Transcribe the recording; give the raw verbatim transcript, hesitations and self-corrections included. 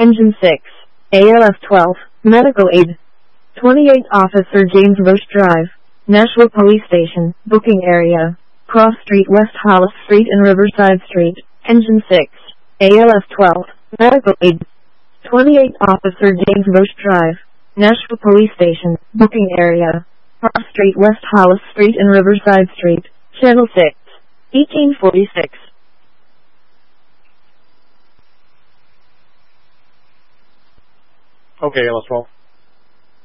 Engine six, A L F twelve, Medical Aid. twenty-eight Officer James Roche Drive, Nashville Police Station, booking area, Cross Street, West Hollis Street and Riverside Street. Engine six, A L F twelve, Medical Aid. twenty-eight Officer James Roche Drive, Nashville Police Station, booking area, Cross Street, West Hollis Street and Riverside Street. Channel six, eighteen forty-six. Okay, L S twelve.